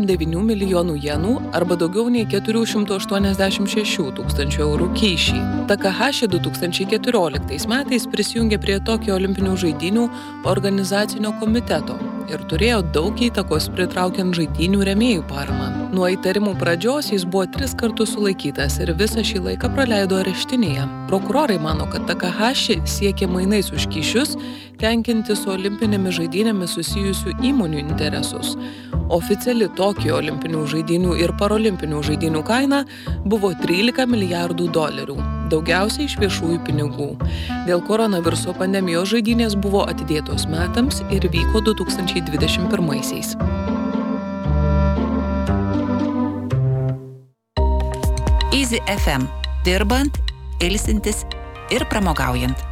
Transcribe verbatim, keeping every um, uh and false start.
devynių milijonų jenų arba daugiau nei keturi šimtai aštuoniasdešimt šeši tūkstančių eurų kyšį. Takahashi du tūkstančiai keturioliktais metais prisijungė prie Tokijo olimpinių žaidynių organizacinio komiteto ir turėjo daug įtakos pritraukiant žaidynių rėmėjų paramą. Nuo įtarimų pradžios jis buvo tris kartus sulaikytas ir visą šį laiką praleido areštinėje. Prokurorai mano, kad Takahashi siekė mainais už kyšius tenkinti su olimpinėmis žaidynėmis susijusių įmonių interesus. Oficiali Tokijo olimpinių žaidynių ir parolimpinių žaidynių kaina buvo trylika milijardų dolerių, daugiausiai iš viešųjų pinigų. Dėl koronaviruso pandemijos žaidynės buvo atidėtos metams ir vyko du tūkstančiai dvidešimt pirmaisiais. Easy F M. Dirbant, ilsintis ir pramogaujant.